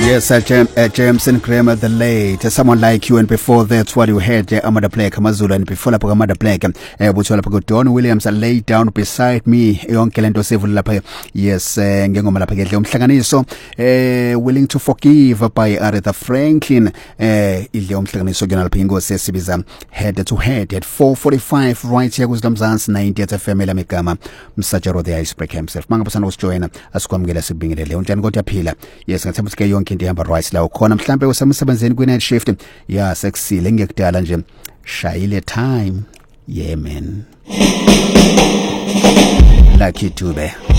Yes, James and Kramer the late, someone like you, and before that's what you had, Amada Black, Mazula, and before Amada Black, Don Williams lay down beside me, Yonkelento Civil Lapa, yes, Ngomalapaget, Tlaganiso, willing to forgive by Aretha Franklin, Ilium Tlaganiso, General Pingo, Sesibizam, head to head at 4:45, right here with Damzans, 90th FM, Lamikama, Msajaro the Icebreaker himself, Mangapasan was joined as Quamgelas being a Leon Jango Pila, yes, and Samuska Yonkin. Ndihamba right la ukhona mhlambe usemsebenzeni kwi night shift ya sekusile ngekudala nje shayile time yeah man Lucky Dube.